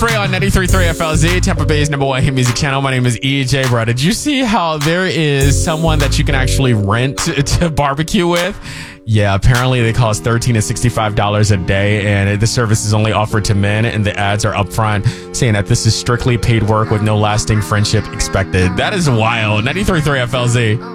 free on 93.3 FLZ, Tampa Bay's number one hit music channel. My name is EJ, bro. Did you see how there is someone that you can actually rent to barbecue with? Yeah, apparently they cost $13 to $65 a day, and the service is only offered to men, and the ads are upfront saying that this is strictly paid work with no lasting friendship expected. That is wild. 93.3 FLZ.